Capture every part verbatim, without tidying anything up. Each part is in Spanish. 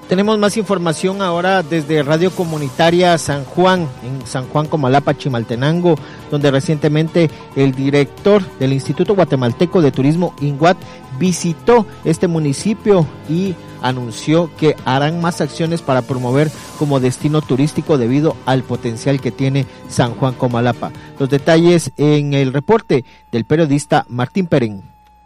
Tenemos más información ahora desde Radio Comunitaria San Juan, en San Juan Comalapa, Chimaltenango, donde recientemente el director del Instituto Guatemalteco de Turismo, INGUAT, visitó este municipio y anunció que harán más acciones para promover como destino turístico debido al potencial que tiene San Juan Comalapa. Los detalles en el reporte del periodista Martín Perén.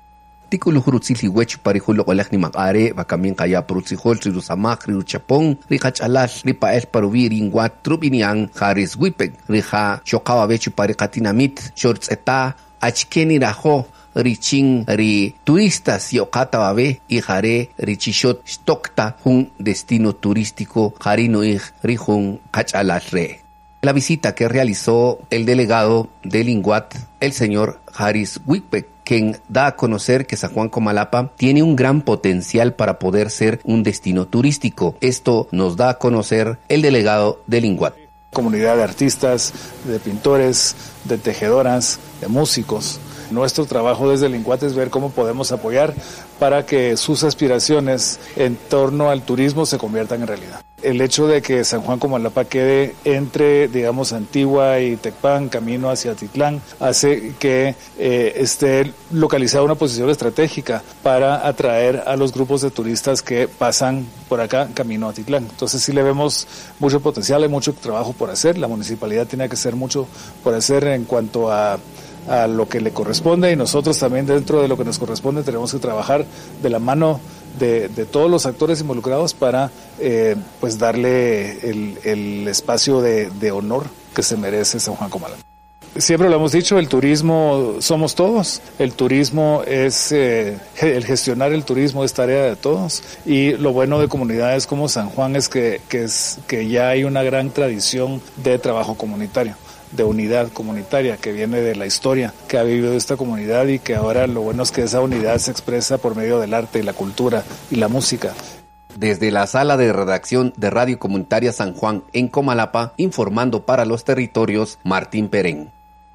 Tikulu hurutsil hiwech parihulo olak ni makare bakamin kaya prutsihol siru samak riu chapong rihach alash ripa es paruvir ingwat trubiniang haris wipek riha shokawa vechu parikatinamit shorts eta achkeni raho riching ri turistas yokata babe y jare richishot stokta un destino turístico jarino ig rihun kachalash re. La visita que realizó el delegado del INGUAT, el señor Haris Wipek, quien da a conocer que San Juan Comalapa tiene un gran potencial para poder ser un destino turístico. Esto nos da a conocer el delegado del INGUAT. Comunidad de artistas, de pintores, de tejedoras, de músicos. Nuestro trabajo desde el INGUAT es ver cómo podemos apoyar para que sus aspiraciones en torno al turismo se conviertan en realidad. El hecho de que San Juan Comalapa quede entre, digamos, Antigua y Tecpan, camino hacia Atitlán, hace que eh, esté localizada una posición estratégica para atraer a los grupos de turistas que pasan por acá, camino a Atitlán. Entonces sí le vemos mucho potencial, hay mucho trabajo por hacer, la municipalidad tiene que hacer mucho por hacer en cuanto a a lo que le corresponde, y nosotros también dentro de lo que nos corresponde tenemos que trabajar de la mano de, de todos los actores involucrados para eh, pues darle el, el espacio de, de honor que se merece San Juan Comalapa. Siempre lo hemos dicho, el turismo somos todos, el turismo es, eh, el gestionar el turismo es tarea de todos, y lo bueno de comunidades como San Juan es que, que, es, que ya hay una gran tradición de trabajo comunitario, de unidad comunitaria que viene de la historia que ha vivido esta comunidad, y que ahora lo bueno es que esa unidad se expresa por medio del arte y la cultura y la música. Desde la sala de redacción de Radio Comunitaria San Juan en Comalapa, informando para los territorios, Martín Perén.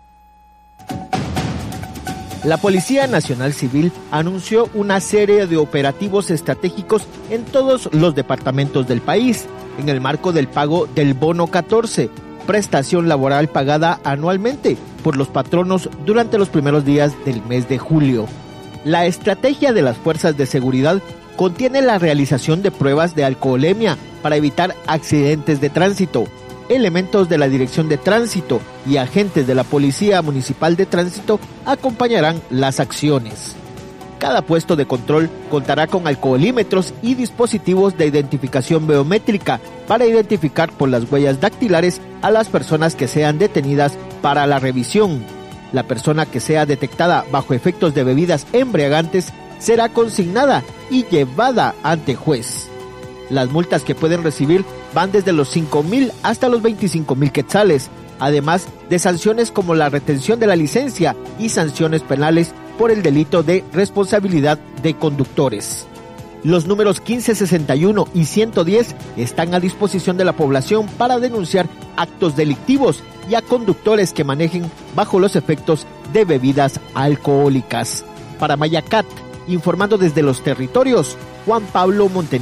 La Policía Nacional Civil anunció una serie de operativos estratégicos en todos los departamentos del país, en el marco del pago del Bono catorce, prestación laboral pagada anualmente por los patronos durante los primeros días del mes de julio. La estrategia de las fuerzas de seguridad contiene la realización de pruebas de alcoholemia para evitar accidentes de tránsito. Elementos de la Dirección de Tránsito y agentes de la Policía Municipal de Tránsito acompañarán las acciones. Cada puesto de control contará con alcoholímetros y dispositivos de identificación biométrica para identificar por las huellas dactilares a las personas que sean detenidas para la revisión. La persona que sea detectada bajo efectos de bebidas embriagantes será consignada y llevada ante juez. Las multas que pueden recibir van desde los cinco mil hasta los veinticinco mil quetzales, además de sanciones como la retención de la licencia y sanciones penales por el delito de responsabilidad de conductores. Los números quince sesenta y uno y ciento diez están a disposición de la población para denunciar actos delictivos y a conductores que manejen bajo los efectos de bebidas alcohólicas. Para Mayacat, informando desde los territorios, Juan Pablo Montenegro.